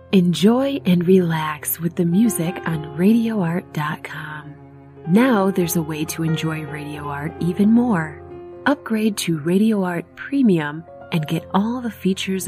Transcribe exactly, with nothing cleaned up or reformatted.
Enjoy and relax with the music on radio art dot com. Now there's a way to enjoy Radio Art even more. Upgrade to Radio Art Premium and get all the features